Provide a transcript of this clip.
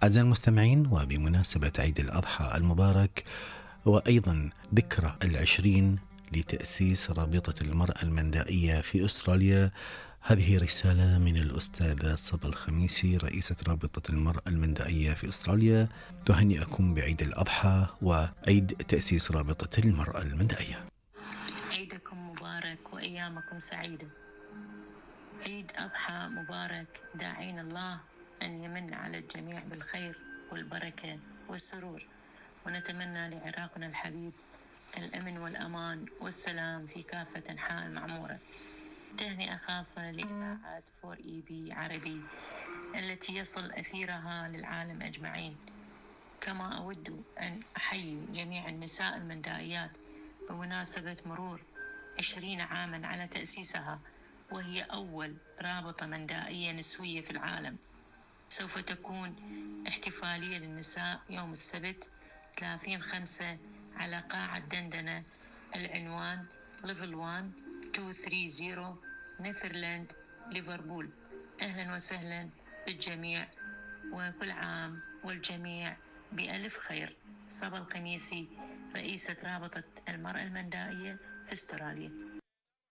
أعزائي المستمعين، وبمناسبة عيد الأضحى المبارك وأيضا ذكرى 20 لتأسيس رابطة المرأة المندائية في أستراليا، هذه رسالة من الأستاذة صبا الخميسي رئيسة رابطة المرأة المندائية في أستراليا، تهنئكم بعيد الأضحى وعيد تأسيس رابطة المرأة المندائية. عيدكم مبارك وأيامكم سعيدة. عيد أضحى مبارك، داعين الله أن يمن على الجميع بالخير والبركة والسرور، ونتمنى لعراقنا الحبيب الأمن والأمان والسلام في كافة أنحاء المعمورة. تهنئة خاصة لإذاعة 4EB عربي التي يصل أثيرها للعالم أجمعين. كما أود أن أحيي جميع النساء المندائيات بمناسبة مرور 20 عاما على تأسيسها، وهي أول رابطة مندائية نسوية في العالم. سوف تكون احتفالية للنساء يوم السبت 30/5 على قاعة دندنة، العنوان ليفل 1 230 نيثرلاند ليفربول. أهلا وسهلا بالجميع، وكل عام والجميع بألف خير. صبا الخميسي، رئيسة رابطة المرأة المندائية في استراليا.